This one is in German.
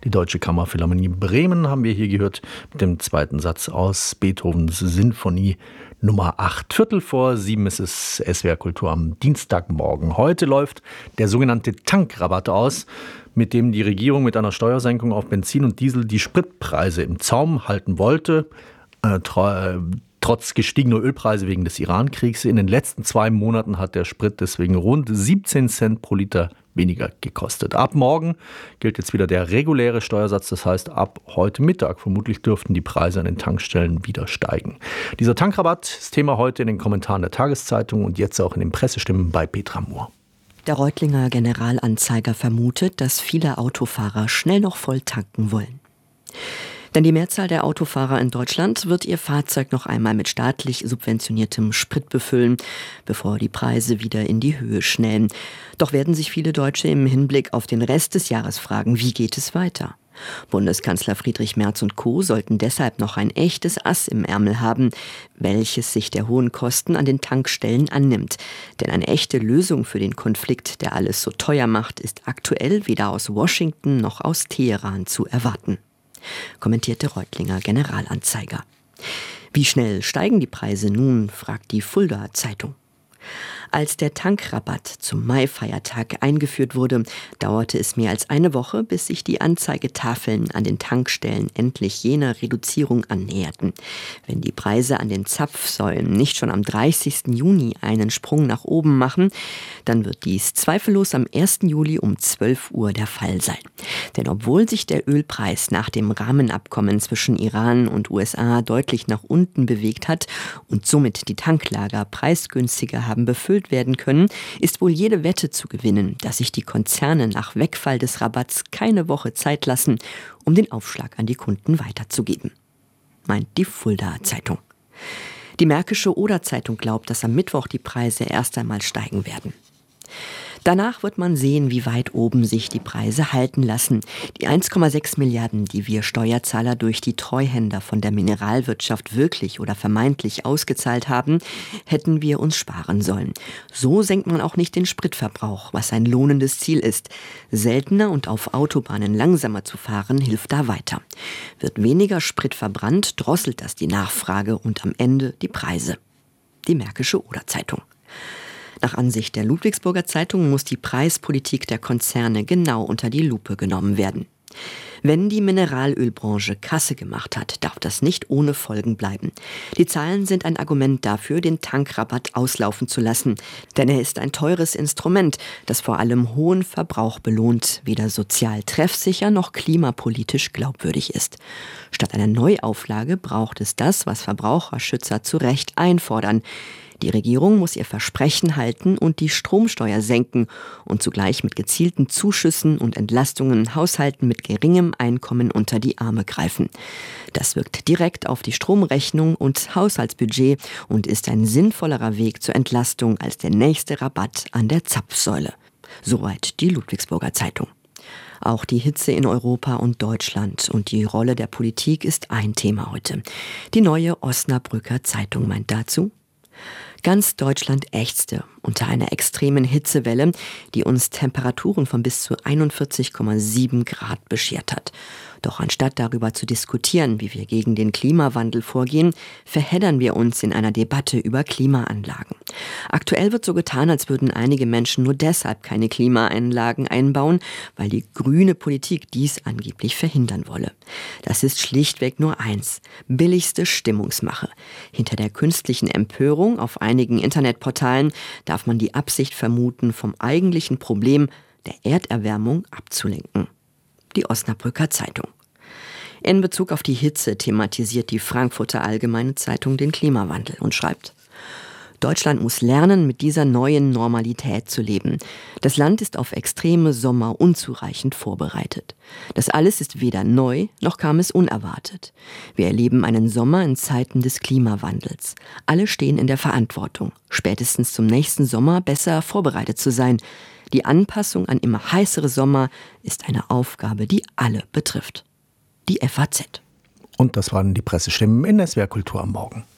Die Deutsche Kammerphilharmonie Bremen haben wir hier gehört mit dem zweiten Satz aus Beethovens Sinfonie Nummer 8. 6:15 ist es SWR Kultur am Dienstagmorgen. Heute läuft der sogenannte Tankrabatt aus, mit dem die Regierung mit einer Steuersenkung auf Benzin und Diesel die Spritpreise im Zaum halten wollte. Trotz gestiegener Ölpreise wegen des Iran-Kriegs. In den letzten 2 Monaten hat der Sprit deswegen rund 17 Cent pro Liter weniger gekostet. Ab morgen gilt jetzt wieder der reguläre Steuersatz. Das heißt, ab heute Mittag vermutlich dürften die Preise an den Tankstellen wieder steigen. Dieser Tankrabatt ist Thema heute in den Kommentaren der Tageszeitung und jetzt auch in den Pressestimmen bei Petra Mohr. Der Reutlinger Generalanzeiger vermutet, dass viele Autofahrer schnell noch voll tanken wollen. Denn die Mehrzahl der Autofahrer in Deutschland wird ihr Fahrzeug noch einmal mit staatlich subventioniertem Sprit befüllen, bevor die Preise wieder in die Höhe schnellen. Doch werden sich viele Deutsche im Hinblick auf den Rest des Jahres fragen, wie geht es weiter? Bundeskanzler Friedrich Merz und Co. sollten deshalb noch ein echtes Ass im Ärmel haben, welches sich der hohen Kosten an den Tankstellen annimmt. Denn eine echte Lösung für den Konflikt, der alles so teuer macht, ist aktuell weder aus Washington noch aus Teheran zu erwarten. Kommentierte Reutlinger Generalanzeiger. Wie schnell steigen die Preise nun, fragt die Fuldaer Zeitung. Als der Tankrabatt zum Maifeiertag eingeführt wurde, dauerte es mehr als eine Woche, bis sich die Anzeigetafeln an den Tankstellen endlich jener Reduzierung annäherten. Wenn die Preise an den Zapfsäulen nicht schon am 30. Juni einen Sprung nach oben machen, dann wird dies zweifellos am 1. Juli um 12 Uhr der Fall sein. Denn obwohl sich der Ölpreis nach dem Rahmenabkommen zwischen Iran und USA deutlich nach unten bewegt hat und somit die Tanklager preisgünstiger haben befüllt werden können, ist wohl jede Wette zu gewinnen, dass sich die Konzerne nach Wegfall des Rabatts keine Woche Zeit lassen, um den Aufschlag an die Kunden weiterzugeben. Meint die Fuldaer Zeitung. Die Märkische Oder-Zeitung glaubt, dass am Mittwoch die Preise erst einmal steigen werden. Danach wird man sehen, wie weit oben sich die Preise halten lassen. Die 1,6 Milliarden, die wir Steuerzahler durch die Treuhänder von der Mineralwirtschaft wirklich oder vermeintlich ausgezahlt haben, hätten wir uns sparen sollen. So senkt man auch nicht den Spritverbrauch, was ein lohnendes Ziel ist. Seltener und auf Autobahnen langsamer zu fahren, hilft da weiter. Wird weniger Sprit verbrannt, drosselt das die Nachfrage und am Ende die Preise. Die Märkische Oder-Zeitung. Nach Ansicht der Ludwigsburger Zeitung muss die Preispolitik der Konzerne genau unter die Lupe genommen werden. Wenn die Mineralölbranche Kasse gemacht hat, darf das nicht ohne Folgen bleiben. Die Zahlen sind ein Argument dafür, den Tankrabatt auslaufen zu lassen. Denn er ist ein teures Instrument, das vor allem hohen Verbrauch belohnt, weder sozial treffsicher noch klimapolitisch glaubwürdig ist. Statt einer Neuauflage braucht es das, was Verbraucherschützer zu Recht einfordern. Die Regierung muss ihr Versprechen halten und die Stromsteuer senken und zugleich mit gezielten Zuschüssen und Entlastungen Haushalten mit geringem Einkommen unter die Arme greifen. Das wirkt direkt auf die Stromrechnung und Haushaltsbudget und ist ein sinnvollerer Weg zur Entlastung als der nächste Rabatt an der Zapfsäule. Soweit die Ludwigsburger Zeitung. Auch die Hitze in Europa und Deutschland und die Rolle der Politik ist ein Thema heute. Die Neue Osnabrücker Zeitung meint dazu: Ganz Deutschland ächzte unter einer extremen Hitzewelle, die uns Temperaturen von bis zu 41,7 Grad beschert hat. Doch anstatt darüber zu diskutieren, wie wir gegen den Klimawandel vorgehen, verheddern wir uns in einer Debatte über Klimaanlagen. Aktuell wird so getan, als würden einige Menschen nur deshalb keine Klimaanlagen einbauen, weil die grüne Politik dies angeblich verhindern wolle. Das ist schlichtweg nur eins: billigste Stimmungsmache. Hinter der künstlichen Empörung auf einigen Internetportalen darf man die Absicht vermuten, vom eigentlichen Problem der Erderwärmung abzulenken. Die Osnabrücker Zeitung. In Bezug auf die Hitze thematisiert die Frankfurter Allgemeine Zeitung den Klimawandel und schreibt: Deutschland muss lernen, mit dieser neuen Normalität zu leben. Das Land ist auf extreme Sommer unzureichend vorbereitet. Das alles ist weder neu, noch kam es unerwartet. Wir erleben einen Sommer in Zeiten des Klimawandels. Alle stehen in der Verantwortung, spätestens zum nächsten Sommer besser vorbereitet zu sein. Die Anpassung an immer heißere Sommer ist eine Aufgabe, die alle betrifft. Die FAZ. Und das waren die Pressestimmen in SWR Kultur am Morgen.